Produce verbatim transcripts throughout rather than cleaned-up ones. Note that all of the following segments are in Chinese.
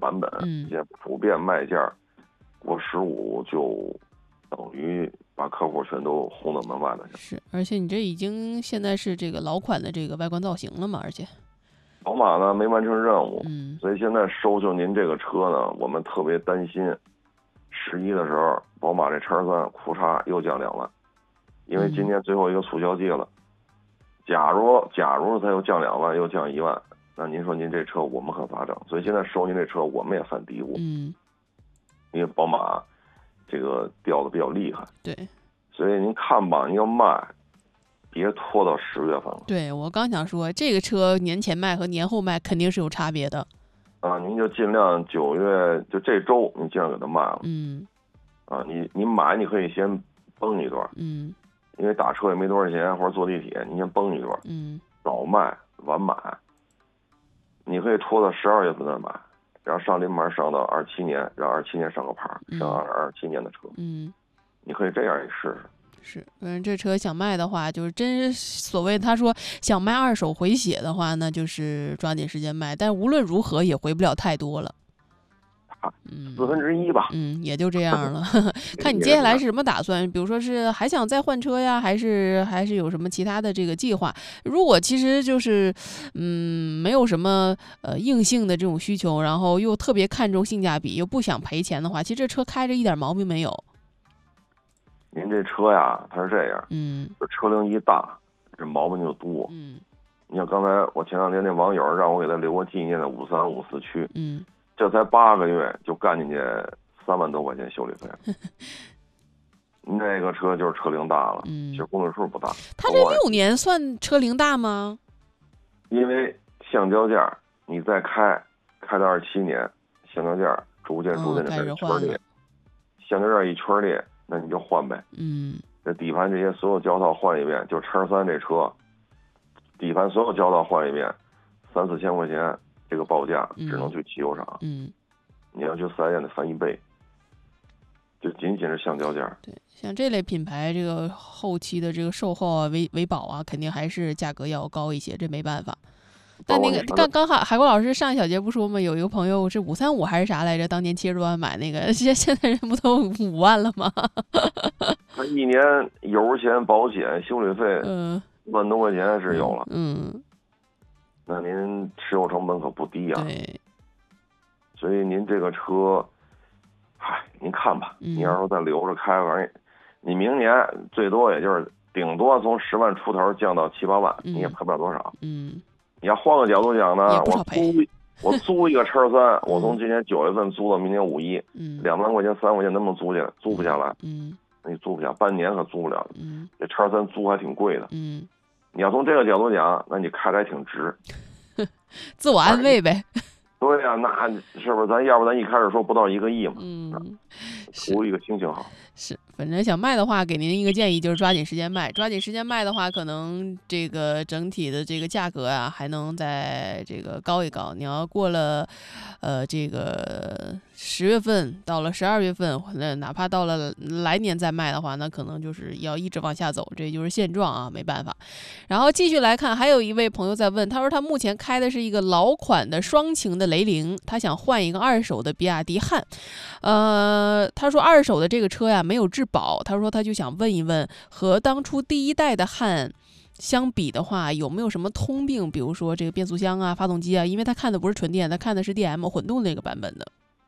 版本， 嗯， 现在普遍卖价过十五就等于把客户全都轰到门外了。 是，而且你这已经现在是这个老款的这个外观造型了嘛，而且宝马呢没完成任务， 嗯， 所以现在收就您这个车呢，我们特别担心，十一的时候宝马这叉三库叉又降两万，因为今年最后一个促销季了。假如假如它又降两万，又降一万，那您说您这车我们可咋整？所以现在收您这车我们也犯嘀咕， 嗯， 因为宝马这个掉的比较厉害， 对， 所以您看吧，您要卖，别拖到十月份了。 对，我刚想说，这个车年前卖和年后卖肯定是有差别的。 啊，您就尽量九月就这周，你尽量给它卖了。 嗯， 啊，你你买你可以先崩一段， 嗯， 因为打车也没多少钱，或者坐地铁，你先崩一段， 嗯， 早卖晚买，你可以拖到十二月份再买，然后上临门上到二七年，让二七年上个牌，上二二七年的车， 嗯， 你可以这样一试试。 是，嗯，这车想卖的话，就是真所谓他说想卖二手回血的话，那就是抓紧时间卖，但无论如何也回不了太多了。 嗯，四分之一吧。 嗯，也就这样了。看你接下来是什么打算，比如说是还想再换车呀，还是还是有什么其他的这个计划？如果其实就是，嗯，没有什么呃硬性的这种需求，然后又特别看重性价比，又不想赔钱的话，其实这车开着一点毛病没有。 您这车呀，它是这样， 嗯， 这车龄一大，这毛病就多。 嗯， 你像刚才我前两天那网友让我给他留个纪念的五三五四驱， 嗯。 这才八个月就干进去三万多块钱修理费了。那个车就是车龄大了， 嗯， 其实公里数不大。 它这六年算车龄大吗？ 因为橡胶件你再开开到二七年，橡胶件逐渐逐渐就开始圈裂，橡胶件一圈裂，那你就换呗。 嗯， 这底盘这些所有胶套换一遍，就叉三这车，底盘所有胶套换一遍，三四千块钱。这个报价只能去汽修厂， 嗯， 你要去四 S 店得翻一倍，就仅仅是橡胶件。 对，像这类品牌，这个后期的这个售后啊、维维保啊，肯定还是价格要高一些，这没办法。但那个刚刚海海国老师上一小节不说吗？有一个朋友是五三五还是啥来着？当年七十多万买那个，现现在人不都五万了吗？ 他一年油钱、保险、修理费， 嗯， 万多块钱是有了。 嗯。 那您持有成本可不低啊， 对， 所以您这个车，嗨，您看吧， 嗯、 你要是再留着开，反正你明年最多也就是顶多从十万出头降到七八万， 嗯、 你也赔不了多少。 嗯， 你要换个角度讲呢，我租我租一个叉三，我从今年九月份租到明年五一， 嗯， 两万块钱、三万块钱能不能租下来？租不下来， 嗯， 你租不下，半年可租不了。 嗯， 这叉三租还挺贵的， 嗯。 你要从这个角度讲，那你开的还挺值， 自我安慰呗。 对呀、啊，那是不是咱要不咱一开始说不到一个亿嘛？ 嗯， 图一个心情好。 是，反正想卖的话，给您一个建议，就是抓紧时间卖。抓紧时间卖的话，可能这个整体的这个价格啊，还能再这个高一高。你要过了，呃，这个十月份到了十二月份，那哪怕到了来年再卖的话，那可能就是要一直往下走，这就是现状啊，没办法。然后继续来看，还有一位朋友在问，他说他目前开的是一个老款的双擎的雷凌，他想换一个二手的比亚迪汉。呃，他说二手的这个车呀没有质保，他说他就想问一问，和当初第一代的汉相比的话，有没有什么通病？比如说这个变速箱啊、发动机啊，因为他看的不是纯电，他看的是 D M 混动那个版本的。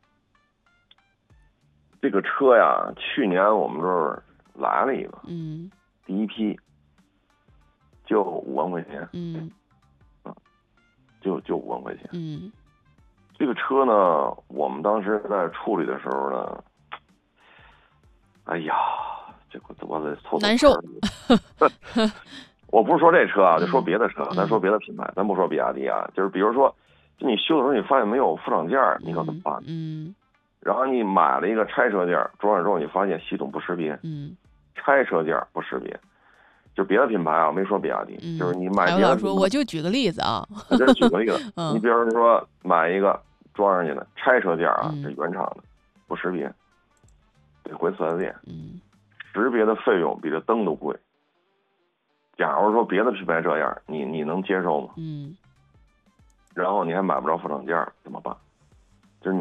这个车呀，去年我们这儿来了一个， 嗯， 第一批就五万块钱， 嗯， 啊，就就五万块钱， 嗯。 这个车呢，我们当时在处理的时候呢，哎呀，这个我得凑难受。 我不是说这车啊，就说别的车， 嗯、 咱说别的品牌，咱不说比亚迪啊，就是比如说，就你修的时候你发现没有副厂件，你可怎么办？ 嗯。 然后你买了一个拆车件，装上之后你发现系统不识别， 嗯， 拆车件不识别。就别的品牌啊，没说比亚迪， 嗯、 就是你买别的。 我说，我就举个例子啊， 我这举个例子， 嗯、 你比如说买一个装上去的拆车件啊， 嗯、 是原厂的，不识别，得回四 S 店， 嗯， 识别的费用比这灯都贵。假如说别的品牌这样，你你能接受吗？ 嗯， 然后你还买不着副厂件，怎么办？